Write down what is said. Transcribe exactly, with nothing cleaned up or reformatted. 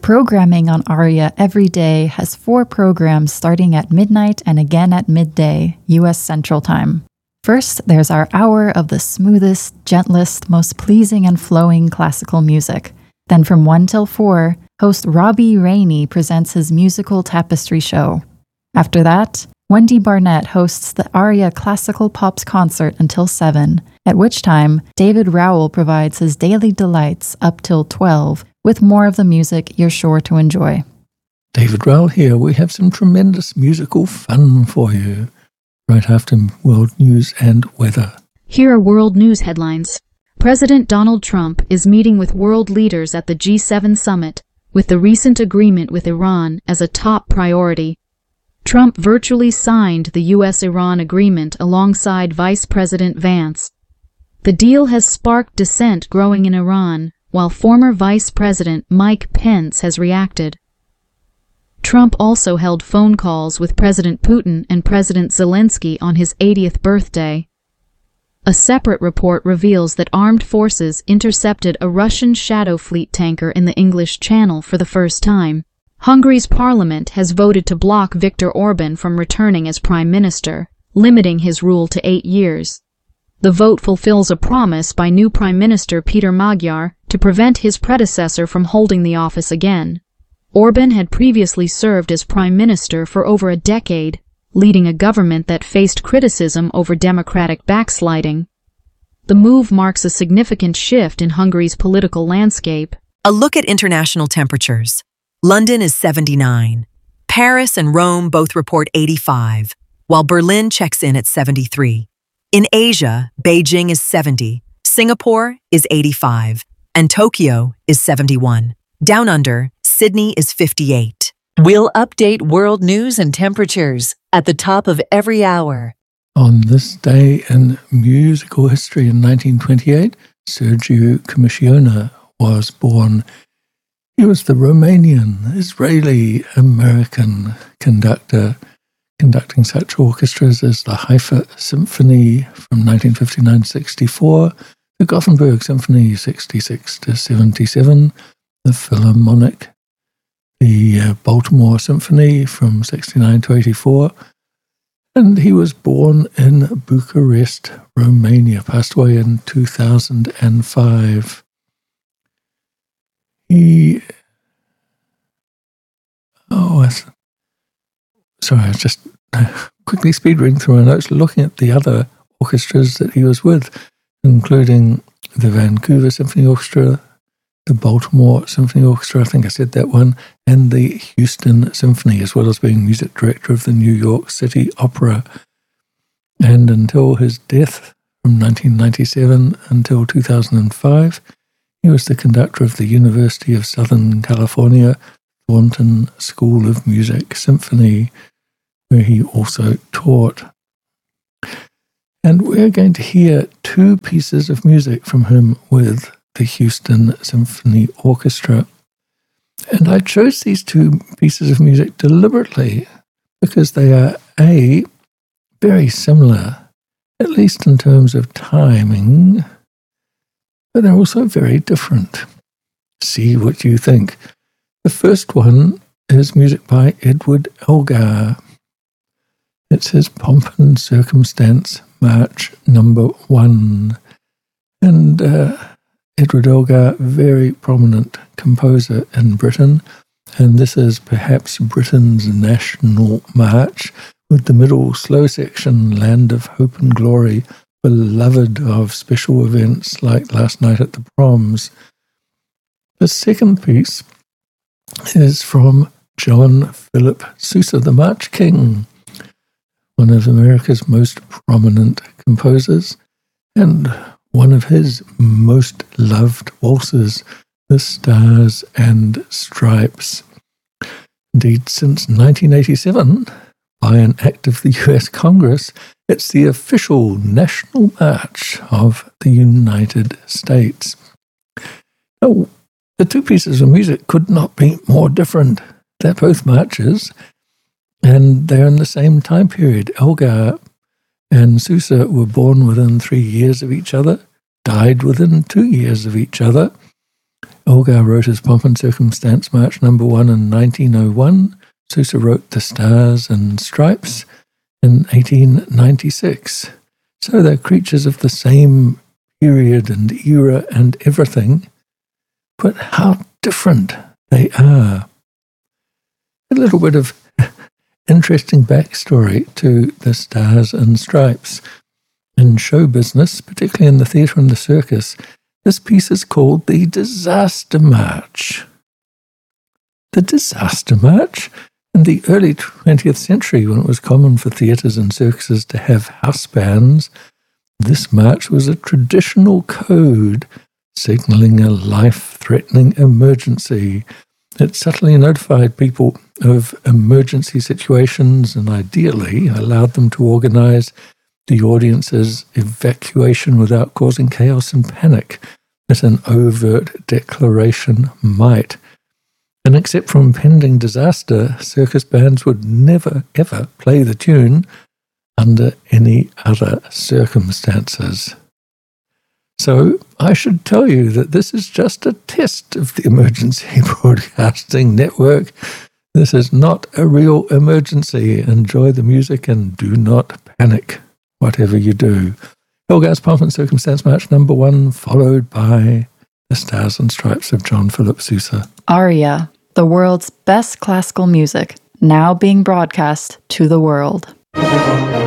programming on ARIA every day has four programs starting at midnight and again at midday, U S Central Time. First, there's our hour of the smoothest, gentlest, most pleasing and flowing classical music. Then from one till four, host Robbie Rainey presents his musical tapestry show. After that, Wendy Barnett hosts the ARIA Classical Pops concert until seven, at which time David Rowell provides his daily delights up till twelve, with more of the music you're sure to enjoy. David Rowell here. We have some tremendous musical fun for you right after world news and weather. Here are world news headlines. President Donald Trump is meeting with world leaders at the G seven summit, with the recent agreement with Iran as a top priority. Trump virtually signed the U S Iran agreement alongside Vice President Vance. The deal has sparked dissent growing in Iran, while former Vice President Mike Pence has reacted. Trump also held phone calls with President Putin and President Zelensky on his eightieth birthday. A separate report reveals that armed forces intercepted a Russian Shadow Fleet tanker in the English Channel for the first time. Hungary's parliament has voted to block Viktor Orban from returning as prime minister, limiting his rule to eight years. The vote fulfills a promise by new Prime Minister Peter Magyar to prevent his predecessor from holding the office again. Orban had previously served as prime minister for over a decade, leading a government that faced criticism over democratic backsliding. The move marks a significant shift in Hungary's political landscape. A look at international temperatures. London is seventy-nine. Paris and Rome both report eighty-five, while Berlin checks in at seventy-three. In Asia, Beijing is seventy, Singapore is eighty-five, and Tokyo is seventy-one. Down under, Sydney is fifty-eight. We'll update world news and temperatures at the top of every hour. On this day in musical history in nineteen twenty-eight, Sergiu Comissiona was born. He was the Romanian, Israeli-American conductor, conducting such orchestras as the Haifa Symphony from nineteen fifty-nine to sixty-four, the Gothenburg Symphony sixty-six to seventy-seven, the Philharmonic, the uh, Baltimore Symphony from sixty-nine to eighty-four, and he was born in Bucharest, Romania, passed away in two thousand five. He, oh, I th- sorry, I was just quickly speed reading through my notes, looking at the other orchestras that he was with, including the Vancouver Symphony Orchestra, the Baltimore Symphony Orchestra, I think I said that one, and the Houston Symphony, as well as being music director of the New York City Opera. And until his death from nineteen ninety-seven until two thousand five, he was the conductor of the University of Southern California Thornton School of Music Symphony, where he also taught. And we're going to hear two pieces of music from him with the Houston Symphony Orchestra. And I chose these two pieces of music deliberately because they are, A, very similar, at least in terms of timing, but they're also very different. See what you think. The first one is music by Edward Elgar. It's his Pomp and Circumstance March number one. And uh, Edward Elgar, very prominent composer in Britain, and this is perhaps Britain's national march, with the middle slow section, Land of Hope and Glory, beloved of special events like last night at the proms. The second piece is from John Philip Sousa, the March King, one of America's most prominent composers, and one of his most loved waltzes, The Stars and Stripes. Indeed, since nineteen eighty-seven, by an act of the U S Congress, it's the official national march of the United States. Now, the two pieces of music could not be more different. They're both marches, and they're in the same time period. Elgar and Sousa were born within three years of each other, died within two years of each other, Elgar wrote his Pomp and Circumstance March number one in nineteen oh one. Sousa wrote The Stars and Stripes in eighteen ninety-six. So they're creatures of the same period and era and everything, but how different they are. A little bit of interesting backstory to The Stars and Stripes. In show business, particularly in the theatre and the circus, this piece is called the Disaster March. The Disaster March? In the early twentieth century, when it was common for theatres and circuses to have house bands, this march was a traditional code signalling a life-threatening emergency. It subtly notified people of emergency situations and ideally allowed them to organise the audience's evacuation without causing chaos and panic, as an overt declaration might. And except for impending disaster, circus bands would never, ever play the tune under any other circumstances. So I should tell you that this is just a test of the emergency broadcasting network. This is not a real emergency. Enjoy the music and do not panic, whatever you do. Elgar's Pomp and Circumstance March number one, followed by The Stars and Stripes of John Philip Sousa. Aria, the world's best classical music, now being broadcast to the world.